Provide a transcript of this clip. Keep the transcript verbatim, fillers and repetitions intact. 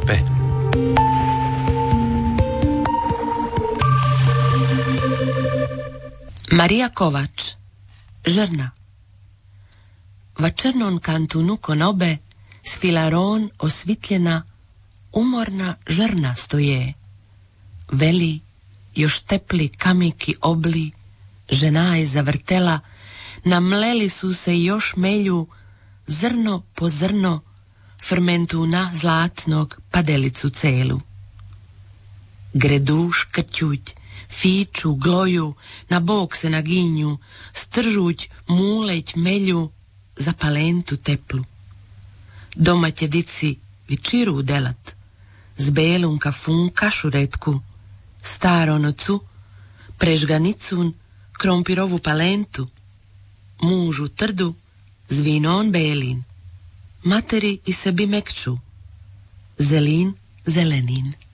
trpe. Marija Kovač, Žrna. Va črnon kantunu konobe, s filaron osvitljena, umorna žrna stoje. Veli, još tepli kamiki obli, žena je zavrtela, namleli su se još melju, zrno po zrno, fermentuna zlatnog padelicu celu. Greduš krćuć, fiču, gloju, na bok se naginju, stržuć, muleć, melju, za palentu teplu. Doma će dici vičiru delat, z belum kafun kašu retku, staro nocu, prežganicun, krompirovu palentu, mužu trdu, z vinon belin, materi i sebi mekču, zelin, zelenin.